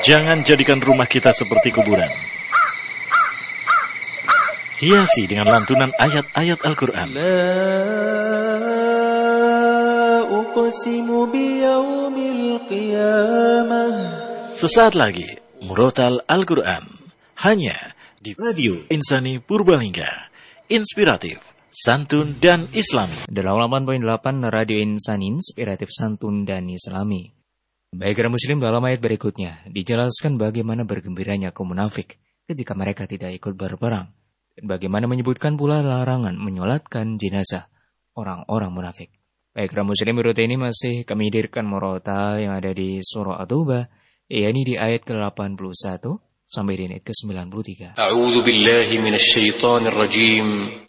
Jangan jadikan rumah kita seperti kuburan. Hiasi dengan lantunan ayat-ayat Al-Quran. Sesaat lagi, Murotal Al-Quran. Hanya di Radio Insani Purbalingga. Inspiratif, santun, dan islami. 88.8 Radio Insani, inspiratif, santun, dan islami. Baik muslim, dalam ayat berikutnya dijelaskan bagaimana bergembiranya kaum munafik ketika mereka tidak ikut berperang, dan bagaimana menyebutkan pula larangan menyolatkan jenazah orang-orang munafik. Baik muslim, berikut ini masih kami hadirkan murotal yang ada di surah At-Taubah, yakni di ayat ke-81 sampai di ayat ke-93. A'udzu billahi minasy syaithanir rajim.